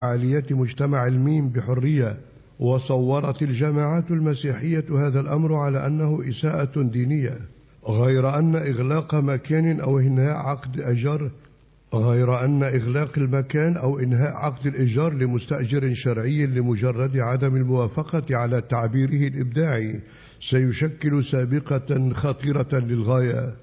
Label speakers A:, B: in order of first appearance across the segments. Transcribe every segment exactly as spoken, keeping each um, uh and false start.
A: فعالية مجتمع الميم بحرية. وصورت الجماعات المسيحية هذا الأمر على أنه إساءة دينية، غير أن إغلاق مكان أو إنهاء عقد أجار غير أن إغلاق المكان أو إنهاء عقد الإيجار لمستأجر شرعي لمجرد عدم الموافقة على تعبيره الإبداعي سيشكل سابقة خطيرة للغاية.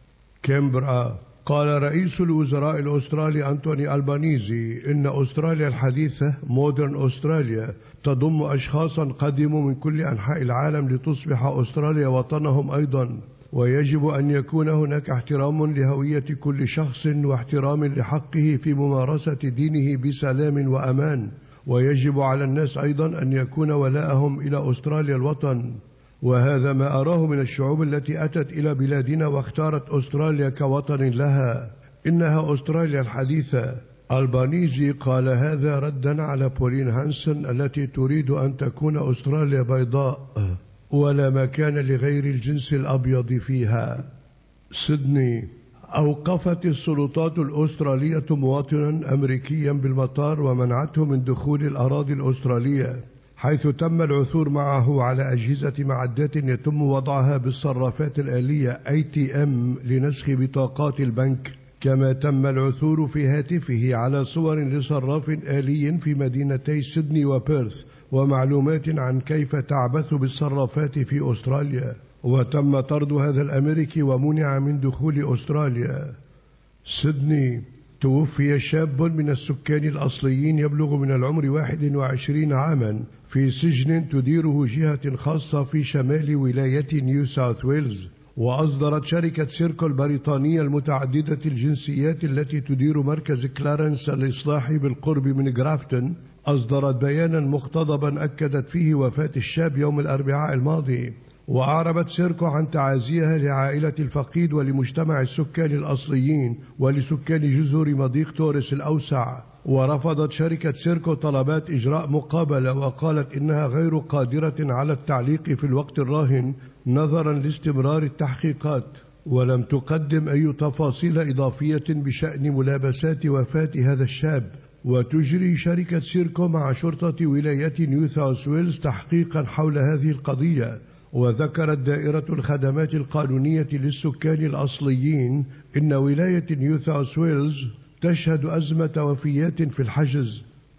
A: كامبرا. قال رئيس الوزراء الأسترالي أنتوني ألبانيزي إن أستراليا الحديثة مودرن أستراليا تضم أشخاصا قدموا من كل أنحاء العالم لتصبح أستراليا وطنهم أيضا، ويجب أن يكون هناك احترام لهوية كل شخص واحترام لحقه في ممارسة دينه بسلام وأمان، ويجب على الناس أيضا أن يكون ولاءهم إلى أستراليا الوطن. وهذا ما أراه من الشعوب التي أتت إلى بلادنا واختارت أستراليا كوطن لها، إنها أستراليا الحديثة. ألبانيزي قال هذا ردا على بولين هانسون التي تريد أن تكون أستراليا بيضاء ولا مكان لغير الجنس الأبيض فيها. سيدني. أوقفت السلطات الأسترالية مواطنا أمريكيا بالمطار ومنعته من دخول الأراضي الأسترالية، حيث تم العثور معه على أجهزة معدات يتم وضعها بالصرافات الآلية إيه تي إم لنسخ بطاقات البنك، كما تم العثور في هاتفه على صور لصراف آلي في مدينتي سيدني وبيرث ومعلومات عن كيف تعبث بالصرافات في أستراليا. وتم طرد هذا الأمريكي ومنع من دخول أستراليا. سيدني. توفي شاب من السكان الأصليين يبلغ من العمر واحد وعشرين عاما في سجن تديره جهة خاصة في شمال ولاية نيو ساوث ويلز. وأصدرت شركة سيركو البريطانية المتعددة الجنسيات التي تدير مركز كلارنس الإصلاحي بالقرب من غرافتون أصدرت بيانا مقتضبا أكدت فيه وفاة الشاب يوم الأربعاء الماضي. وأعربت سيركو عن تعازيها لعائلة الفقيد ولمجتمع السكان الأصليين ولسكان جزر مضيق توريس الأوسع. ورفضت شركة سيركو طلبات إجراء مقابلة وقالت إنها غير قادرة على التعليق في الوقت الراهن نظرا لاستمرار التحقيقات، ولم تقدم أي تفاصيل إضافية بشأن ملابسات وفاة هذا الشاب. وتجري شركة سيركو مع شرطة ولاية نيو ساوث ويلز تحقيقا حول هذه القضية. وذكرت دائرة الخدمات القانونية للسكان الأصليين إن ولاية نيو ساوث ويلز تشهد أزمة وفيات في الحجز.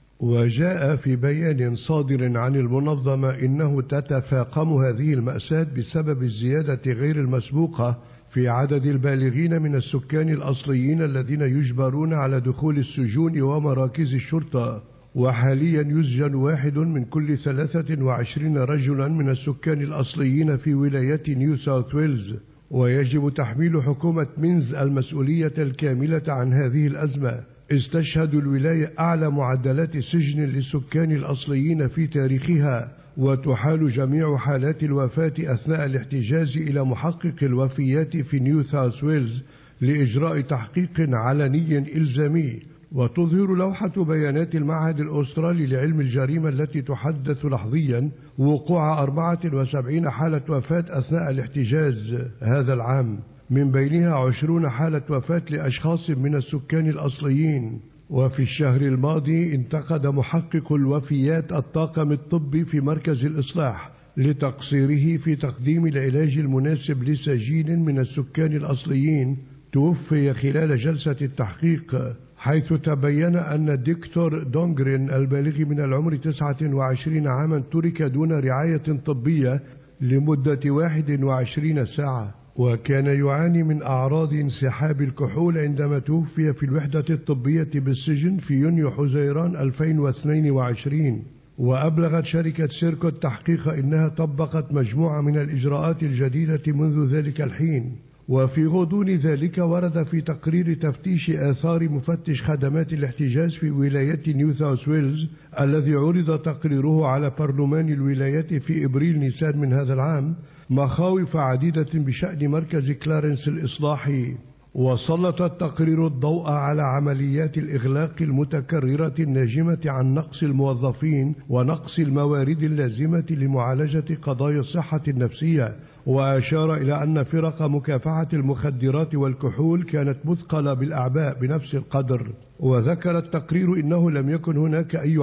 A: وجاء في بيان صادر عن المنظمة إنه تتفاقم هذه المأساة بسبب الزيادة غير المسبوقة في عدد البالغين من السكان الأصليين الذين يجبرون على دخول السجون ومراكز الشرطة. وحاليا يسجن واحد من كل ثلاثة وعشرين رجلا من السكان الأصليين في ولاية نيو ساوث ويلز. ويجب تحميل حكومة مينز المسؤولية الكاملة عن هذه الأزمة. استشهد الولاية أعلى معدلات سجن للسكان الأصليين في تاريخها، وتحال جميع حالات الوفاة أثناء الاحتجاز إلى محقق الوفيات في نيو ساوث ويلز لإجراء تحقيق علني إلزامي. وتظهر لوحة بيانات المعهد الأسترالي لعلم الجريمة التي تحدث لحظيا وقوع أربعة وسبعين حالة وفاة أثناء الاحتجاز هذا العام، من بينها عشرون حالة وفاة لأشخاص من السكان الأصليين. وفي الشهر الماضي انتقد محقق الوفيات الطاقم الطبي في مركز الإصلاح لتقصيره في تقديم العلاج المناسب لسجين من السكان الأصليين توفي خلال جلسة التحقيق، حيث تبين أن الدكتور دونغرين البالغ من العمر تسعة وعشرين عاما ترك دون رعاية طبية لمدة واحد وعشرين ساعة، وكان يعاني من أعراض انسحاب الكحول عندما توفي في الوحدة الطبية بالسجن في يونيو حزيران ألفين واثنين وعشرين. وأبلغت شركة سيركو التحقيق إنها طبقت مجموعة من الإجراءات الجديدة منذ ذلك الحين. وفي غضون ذلك ورد في تقرير تفتيش آثار مفتش خدمات الاحتجاز في ولاية نيو ساوث ويلز الذي عرض تقريره على برلمان الولاية في إبريل نيسان من هذا العام مخاوف عديدة بشأن مركز كلارنس الإصلاحي. وسلط التقرير الضوء على عمليات الإغلاق المتكررة الناجمة عن نقص الموظفين ونقص الموارد اللازمة لمعالجة قضايا الصحة النفسية، وأشار إلى أن فرق مكافحة المخدرات والكحول كانت مثقلة بالأعباء بنفس القدر. وذكر التقرير إنه لم يكن هناك أي